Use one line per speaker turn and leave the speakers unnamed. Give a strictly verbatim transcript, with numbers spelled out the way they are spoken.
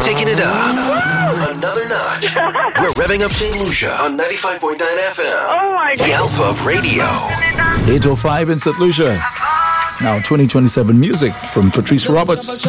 Taking it up another notch. We're revving up Saint Lucia on ninety-five point nine F M.
Oh my God.
The Alpha of Radio.
eight oh five in Saint Lucia. Now twenty twenty-seven music from Patrice Roberts.